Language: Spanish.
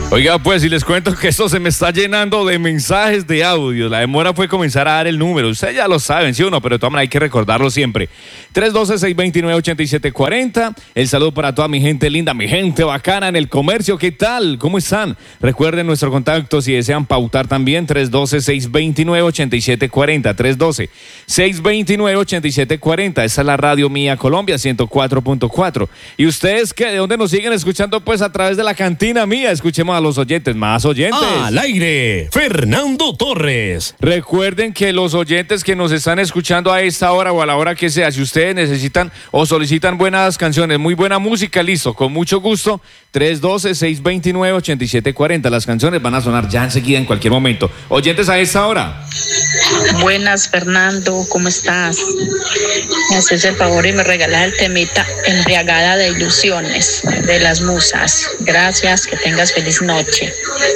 Oiga, pues, y les cuento que esto se me está llenando de mensajes de audio. La demora fue comenzar a dar el número. Ustedes ya lo saben, ¿sí o no? Pero de todas maneras hay que recordarlo siempre. 312-629-8740. El saludo para toda mi gente linda, mi gente bacana en el comercio. ¿Qué tal? ¿Cómo están? Recuerden nuestro contacto si desean pautar también. 312-629-8740. 312-629-8740. Esa es la radio mía Colombia, 104.4. ¿Y ustedes qué? ¿De dónde nos siguen escuchando? Pues a través de la cantina mía. Escuchemos a los oyentes, más oyentes. Al aire, Fernando Torres. Recuerden que los oyentes que nos están escuchando a esta hora o a la hora que sea, si ustedes necesitan o solicitan buenas canciones, muy buena música, listo, con mucho gusto, 312-629-8740. Las canciones van a sonar ya enseguida en cualquier momento. Oyentes a esta hora. Buenas, Fernando, ¿cómo estás? Me haces el favor y me regalas el temita Embriagada de Ilusiones de las Musas. Gracias, que tengas feliz noche.